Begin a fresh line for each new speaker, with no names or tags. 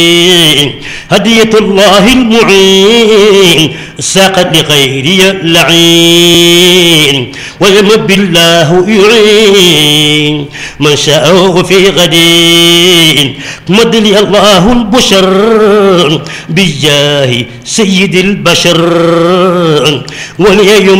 هدية الله المعين ساقت لغيري اللعين ويمب الله يعين من شاء في غدين مد لي الله البشر بجاه سيد البشر ولي